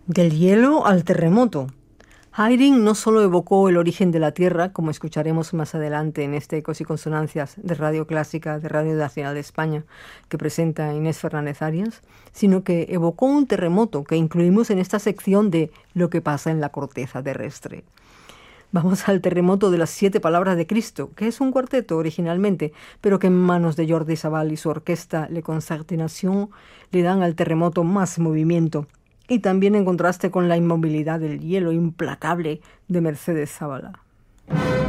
Del hielo al terremoto. Haydn no solo evocó el origen de la Tierra, como escucharemos más adelante en este Ecos y Consonancias de Radio Clásica de Radio Nacional de España, que presenta Inés Fernández Arias, sino que evocó un terremoto que incluimos en esta sección de Lo que pasa en la corteza terrestre. Vamos al terremoto de las 7 palabras de Cristo, que es un cuarteto originalmente, pero que en manos de Jordi Savall y su orquesta Le Concertination le dan al terremoto más movimiento, y también en contraste con la inmovilidad del hielo implacable de Mercedes Zavala.